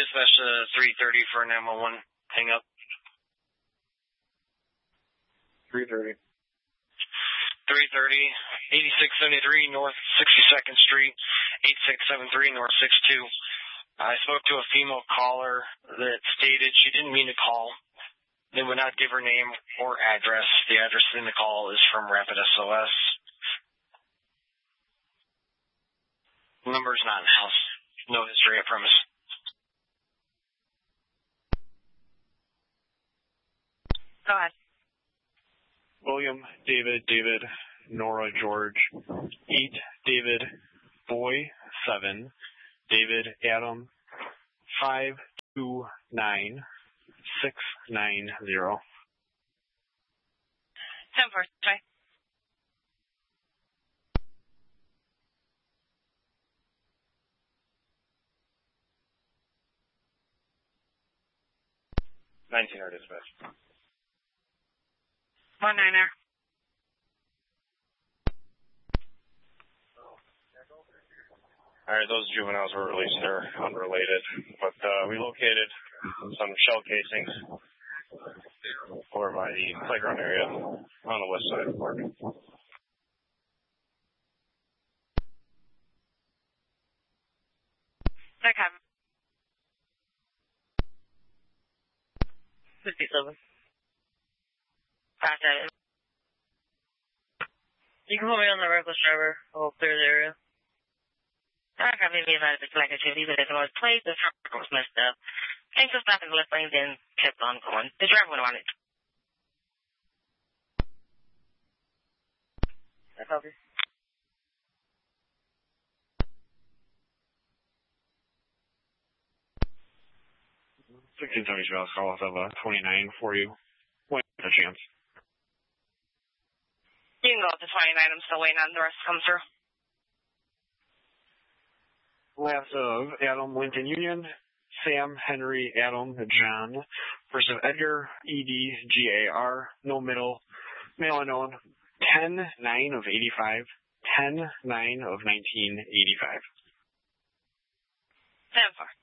dispatch 330 for 911. Hang up. 330. 8673 North 62nd Street, 8673 North 62. I spoke to a female caller that stated she didn't mean to call. They would not give her name or address. The address in the call is from Rapid SOS. The number is not in house. No history at premise. Go ahead. William, David, Nora, George, 8, David, Boy, 7, David, Adam, 529 690. 10-4, sorry. dispatch. 1-9er. All right, those juveniles were released. They're unrelated, but we located some shell casings over by the playground area on the west side of the park. Okay. 57. Got that. You can put me on the reckless driver. I'll clear the area. I got maybe about the flag activity, but if it was played, the truck was messed up. Thanks for stopping the left lane, then kept on going. The driver went on it. I copy. 1670 Trails, call off of 29 for you. When a chance. You can go up to 29. I'm still waiting on the rest to come through. Last of Adam, Lincoln Union, Sam, Henry, Adam, John, versus Edgar, ED, GAR, no middle, male unknown, 10-9 of 85, 10-9 of 1985. 10-4.